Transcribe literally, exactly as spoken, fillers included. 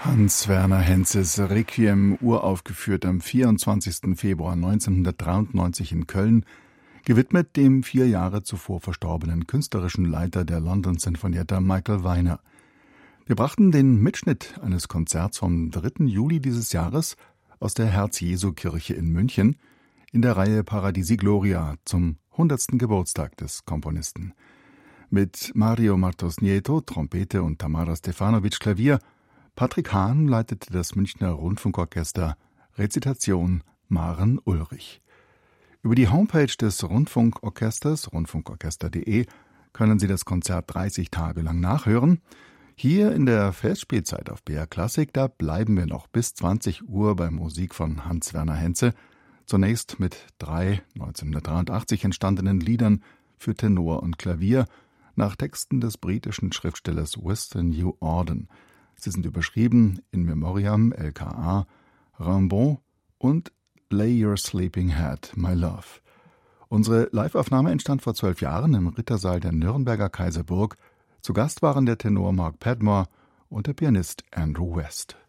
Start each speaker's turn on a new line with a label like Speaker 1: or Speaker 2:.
Speaker 1: Hans-Werner Henzes Requiem, uraufgeführt am vierundzwanzigsten Februar neunzehnhundertdreiundneunzig in Köln, gewidmet dem vier Jahre zuvor verstorbenen künstlerischen Leiter der London Sinfonietta Michael Weiner. Wir brachten den Mitschnitt eines Konzerts vom dritten Juli dieses Jahres aus der Herz-Jesu-Kirche in München in der Reihe Paradisi Gloria zum hundertsten Geburtstag des Komponisten. Mit Mario Martos Nieto, Trompete, und Tamara Stefanovic, Klavier. Patrick Hahn leitete das Münchner Rundfunkorchester, Rezitation Maren Ulrich. Über die Homepage des Rundfunkorchesters, rundfunkorchester punkt de, können Sie das Konzert dreißig Tage lang nachhören. Hier in der Festspielzeit auf B R Klassik, da bleiben wir noch bis zwanzig Uhr bei Musik von Hans-Werner Henze, zunächst mit drei neunzehnhundertdreiundachtzig entstandenen Liedern für Tenor und Klavier, nach Texten des britischen Schriftstellers Weston New Auden. Sie sind überschrieben in Memoriam L K A, Rimbaud und Lay Your Sleeping Head, My Love. Unsere Liveaufnahme entstand vor zwölf Jahren im Rittersaal der Nürnberger Kaiserburg. Zu Gast waren der Tenor Mark Padmore und der Pianist Andrew West.